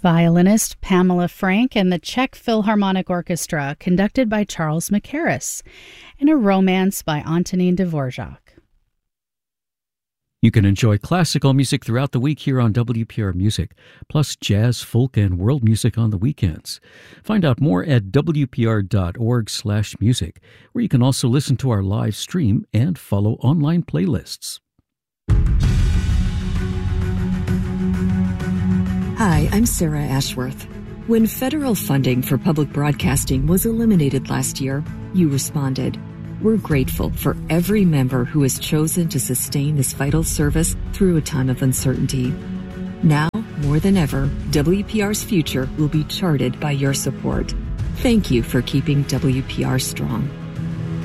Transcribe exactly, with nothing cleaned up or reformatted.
Violinist Pamela Frank and the Czech Philharmonic Orchestra, conducted by Charles Mackerras, and a romance by Antonin Dvorak. You can enjoy classical music throughout the week here on W P R Music, plus jazz, folk, and world music on the weekends. Find out more at w p r dot org slash music, where you can also listen to our live stream and follow online playlists. Hi, I'm Sarah Ashworth. When federal funding for public broadcasting was eliminated last year, you responded. We're grateful for every member who has chosen to sustain this vital service through a time of uncertainty. Now, more than ever, W P R's future will be charted by your support. Thank you for keeping W P R strong.